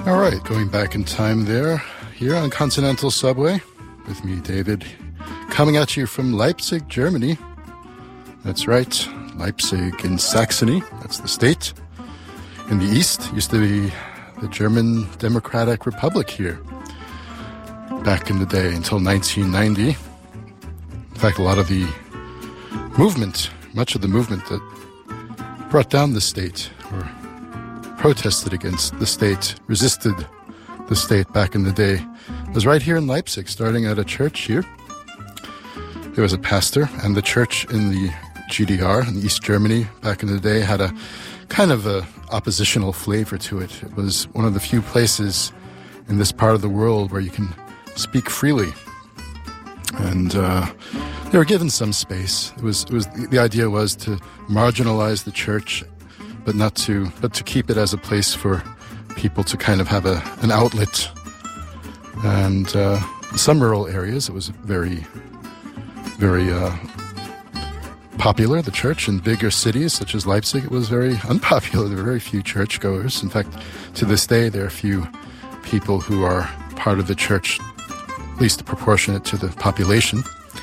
All right, going back in time there, here on Continental Subway, with me, David, coming at you from Leipzig, Germany. That's right, Leipzig in Saxony, that's the state. In the east, used to be the German Democratic Republic here, back in the day, until 1990. In fact, a lot of the movement, much of the movement that brought down the state, or protested against the state, resisted the state back in the day, was right here in Leipzig, starting at a church here. There was a pastor, and the church in the GDR, in East Germany, back in the day, had a kind of a oppositional flavor to it. It was one of the few places in this part of the world where you can speak freely. And they were given some space. The idea was to marginalize the church, but to keep it as a place for people to kind of have an outlet. And in some rural areas, it was very, very popular, the church. In bigger cities, such as Leipzig, it was very unpopular. There were very few churchgoers. In fact, to this day, there are few people who are part of the church, at least proportionate to the population.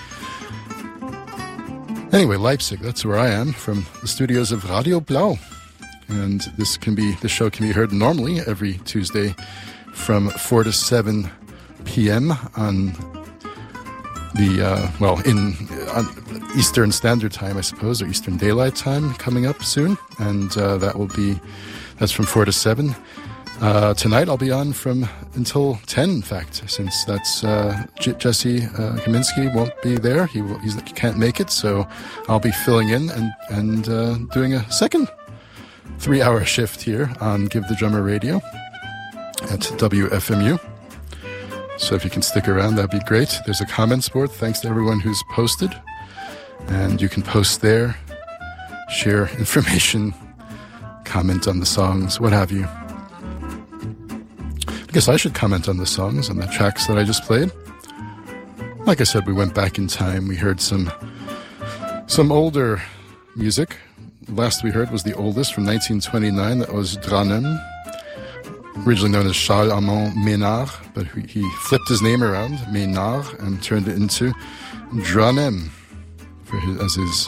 Anyway, Leipzig, that's where I am, from the studios of Radio Blau. And this show can be heard normally every Tuesday from 4 to 7 p.m. on on Eastern Standard Time, I suppose, or Eastern Daylight Time coming up soon. And that's from 4 to 7. Tonight I'll be on until 10, in fact, since that's Jesse Kaminski won't be there. He can't make it, so I'll be filling in and doing a second 3-hour shift here on Give the Drummer Radio at WFMU. So if you can stick around, that'd be great. There's a comments board. Thanks to everyone who's posted. And you can post there, share information, comment on the songs, what have you. I guess I should comment on the songs, on the tracks that I just played. Like I said, we went back in time. We heard some older music. The last we heard was the oldest, from 1929. That was Dranem, originally known as Charles Armand Ménard, but he flipped his name around, Ménard, and turned it into Dranem as his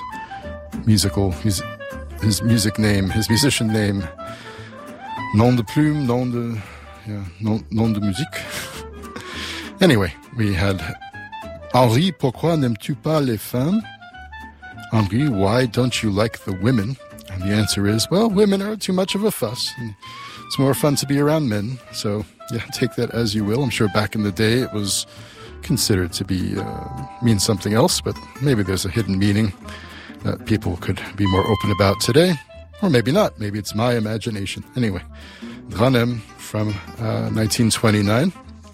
music name, his musician name. Nom de plume, nom de musique. Anyway, we had Henri, pourquoi n'aimes-tu pas les femmes? Henri, why don't you like the women? And the answer is, well, women are too much of a fuss. And it's more fun to be around men. So, yeah, take that as you will. I'm sure back in the day it was considered to mean something else, but maybe there's a hidden meaning that people could be more open about today. Or maybe not. Maybe it's my imagination. Anyway, Dranem from 1929.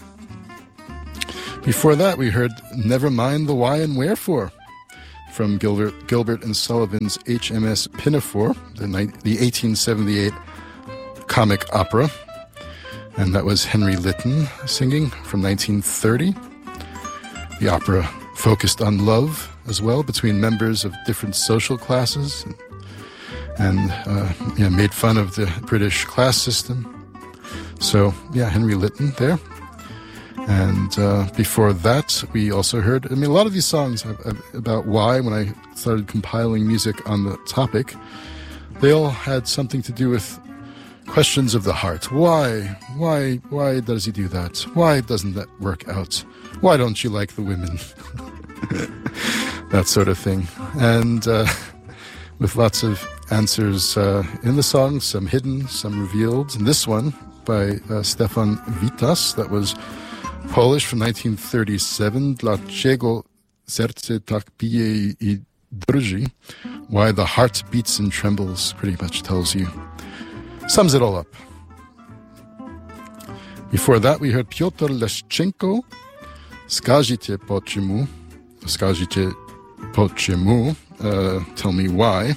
Before that, we heard Never Mind the Why and Wherefore from Gilbert and Sullivan's HMS Pinafore, the 1878 comic opera. And that was Henry Lytton singing from 1930. The opera focused on love as well between members of different social classes and made fun of the British class system. So, yeah, Henry Lytton there. And before that, we also heard, a lot of these songs about why, when I started compiling music on the topic, they all had something to do with questions of the heart. Why does he do that? Why doesn't that work out? Why don't you like the women? That sort of thing. And with lots of answers in the song, some hidden, some revealed. And this one by Stefan Witas, that was Polish from 1937, Dlaczego serce tak bije I drży, why the heart beats and trembles, pretty much sums it all up. Before that, we heard Piotr Leszczenko, Skажите почему, tell me why.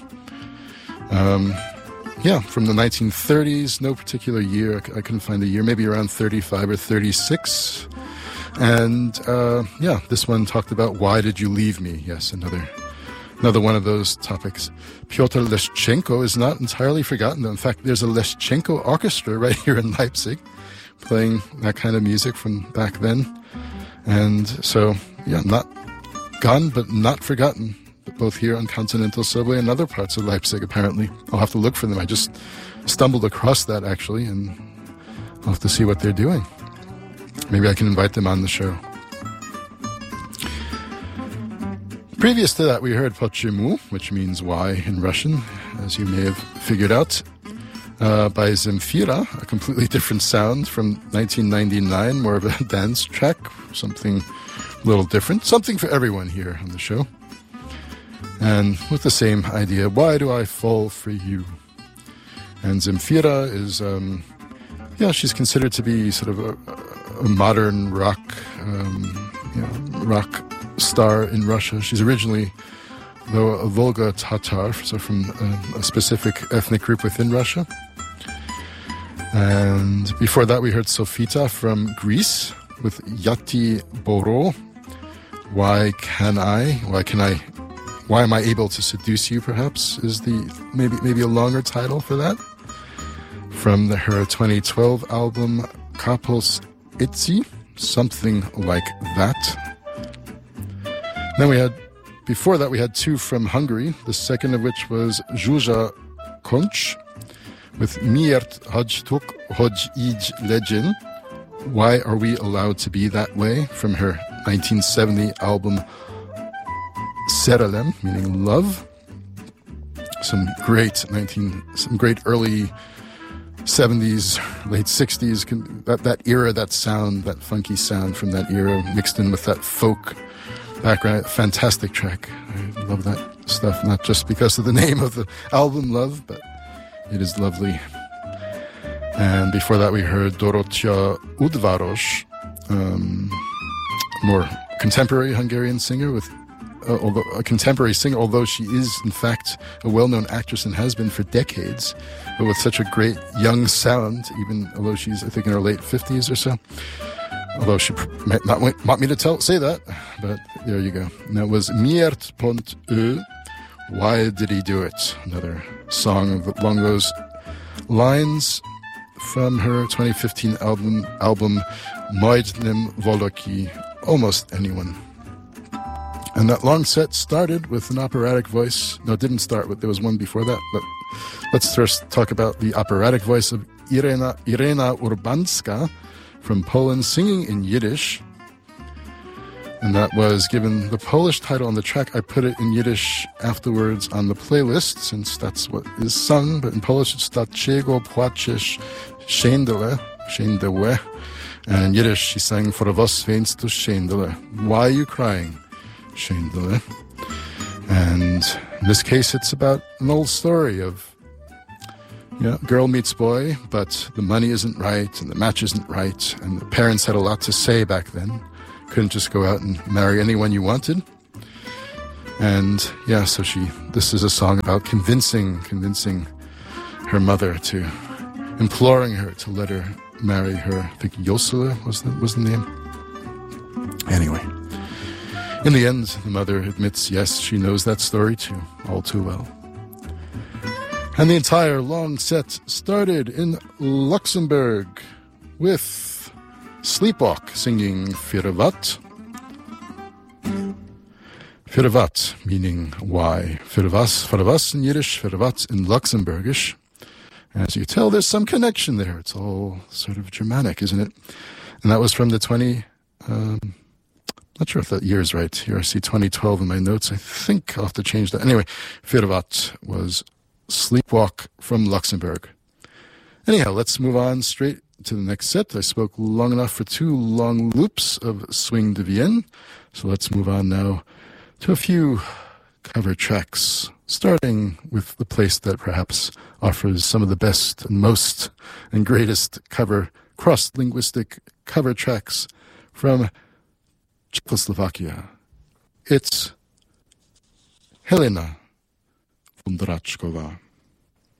From the 1930s, no particular year, I couldn't find the year, maybe around 35 or 36. And this one talked about why did you leave me? Yes, another one of those topics. Piotr Leszczenko is not entirely forgotten. In fact, there's a Leszczenko orchestra right here in Leipzig, playing that kind of music from back then. And so, yeah, not gone, but not forgotten, both here on Continental Subway and other parts of Leipzig, apparently. I'll have to look for them. I just stumbled across that, actually, and I'll have to see what they're doing. Maybe I can invite them on the show. Previous to that, we heard Почему, which means why in Russian, as you may have figured out, by Zemfira, a completely different sound from 1999, more of a dance track, something a little different, something for everyone here on the show. And with the same idea, why do I fall for you? And Zemfira is, she's considered to be sort of a modern rock, rock star in Russia. She's originally, though, a Volga Tatar, so from a specific ethnic group within Russia. And before that, we heard Sofita from Greece with Yati Boro. Why am I able to seduce you? Perhaps is the maybe a longer title for that. From her 2012 album Kapos Itzi, something like that. Then before that we had two from Hungary, the second of which was Zsuzsa Koncs with Miért hagytuk, hogy így legyen? Why Are We Allowed to Be That Way? From her 1970 album Szerelem, meaning love. Some great early 70s, late 60s, that era, that sound, that funky sound from that era mixed in with that folk background. Fantastic track. I love that stuff, not just because of the name of the album, Love, but it is lovely. And before that we heard Dorottya Udvaros, more contemporary Hungarian singer although she is in fact a well-known actress and has been for decades, but with such a great young sound, even although she's, I think, in her late 50s or so. Although she might not want me to say that, but there you go. And that was Miért pont ő, Why Did He Do It? Another song along those lines from her 2015 album Majdnem Valaki, Almost Anyone. And that long set started with an operatic voice. No, it didn't start with, there was one before that, but let's first talk about the operatic voice of Irena Urbanska from Poland, singing in Yiddish. And that was given the Polish title on the track. I put it in Yiddish afterwards on the playlist, since that's what is sung, but in Polish it's Dlaczego płaczesz Szendele. And in Yiddish she sang For was weinst du Szendele? Why are you crying, Szendele? And in this case it's about an old story of, girl meets boy, but the money isn't right and the match isn't right, and the parents had a lot to say back then. Couldn't just go out and marry anyone you wanted. And so this is a song about convincing her mother imploring her to let her marry her. I think Yosula was the name. Anyway, in the end, the mother admits, yes, she knows that story too, all too well. And the entire long set started in Luxembourg with Sleepwalk singing Firvat. Firvat meaning why. Firvas in Yiddish, Firvat in Luxembourgish. As you tell, there's some connection there. It's all sort of Germanic, isn't it? And that was from the not sure if that year is right. Here I see 2012 in my notes. I think I'll have to change that. Anyway, Firvat was Sleepwalk from Luxembourg. Anyhow, let's move on straight to the next set. I spoke long enough for two long loops of Swing de Vienne. So let's move on now to a few cover tracks, starting with the place that perhaps offers some of the best and most and greatest cross-linguistic cover tracks from Czechoslovakia. It's Helena Vondráčková.